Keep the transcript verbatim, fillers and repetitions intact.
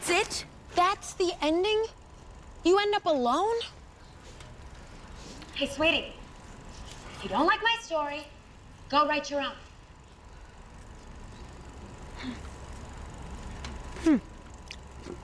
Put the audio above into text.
That's it? That's the ending? You end up alone? Hey, sweetie, if you don't like my story, go write your own. Hmm.